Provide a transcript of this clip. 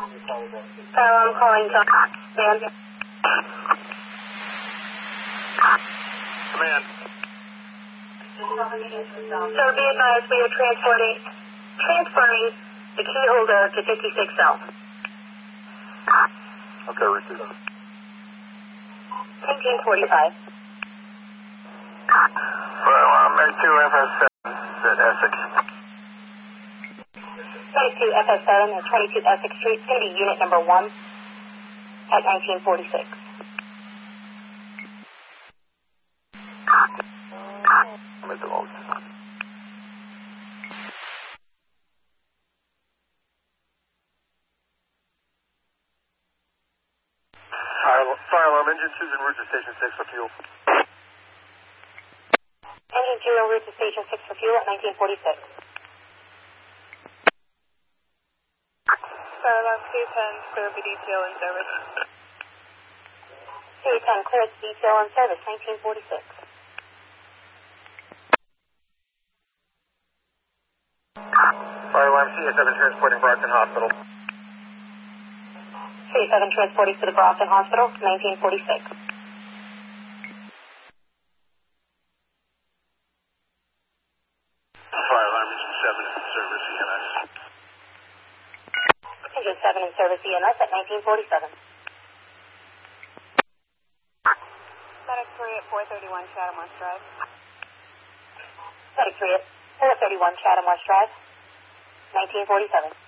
I'm calling John. Command. Sir, be advised we are transferring the key holder to 56 cell. Okay, receive. 1945. Make 2 FS7 at Essex. 22 FS7 and 22 Essex Street, it's going to be unit number 1 at 1946. I'm at the most. Fire alarm, engine 2's en route to station 6 for fuel. Engine 2 en route to station 6 for fuel at 1946. Fire alarm 210, clear for detail in service. 210, clear to detail in service, 1946. Fire alarm CA7 transporting Brockton Hospital. CA7 transporting to the Brockton Hospital, 1946. Fire alarm engine 7 in service EMS. Engine 7 in service EMS at 1947. Medic 3 at 431 Chatham West Drive. Medic 3 at 431 Chatham West Drive, 1947.